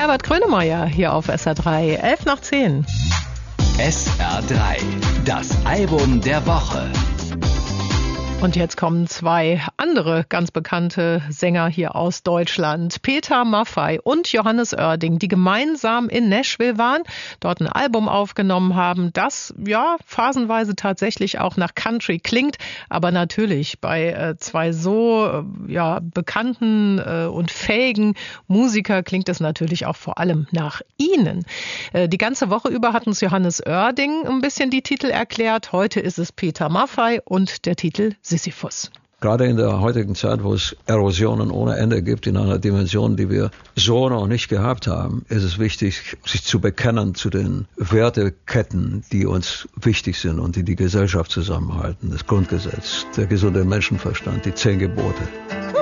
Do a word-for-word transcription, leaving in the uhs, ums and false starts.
Herbert Grönemeyer hier auf S R drei, elf nach zehn. S R drei, das Album der Woche. Und jetzt kommen zwei andere ganz bekannte Sänger hier aus Deutschland. Peter Maffay und Johannes Oerding, die gemeinsam in Nashville waren, dort ein Album aufgenommen haben, das ja phasenweise tatsächlich auch nach Country klingt, aber natürlich bei äh, zwei so äh, ja bekannten äh, und fähigen Musiker klingt es natürlich auch vor allem nach ihnen. Äh, die ganze Woche über hat uns Johannes Oerding ein bisschen die Titel erklärt. Heute ist es Peter Maffay und der Titel Sisyphus. Gerade in der heutigen Zeit, wo es Erosionen ohne Ende gibt, in einer Dimension, die wir so noch nicht gehabt haben, ist es wichtig, sich zu bekennen zu den Werteketten, die uns wichtig sind und die die Gesellschaft zusammenhalten. Das Grundgesetz, der gesunde Menschenverstand, die zehn Gebote.